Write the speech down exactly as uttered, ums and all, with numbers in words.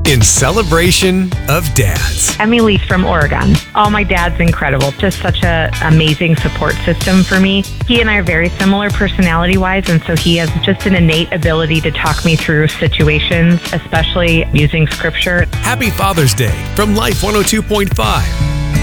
in celebration of dads. Emily's from Oregon. Oh, my dad's incredible. Just such a amazing support system for me. He and I are very similar personality-wise, and so he has just an innate ability to talk me through situations, especially using scripture. Happy Father's Day from Life one oh two point five.